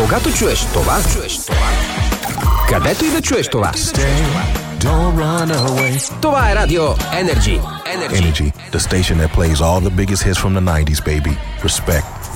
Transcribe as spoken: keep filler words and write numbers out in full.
Когато чуеш това, чуеш това, където и да чуеш това. Stay, don't run away. Това е Радио Energy. Energy. Energy, the station that plays all the biggest hits from the nineties, baby. Respect.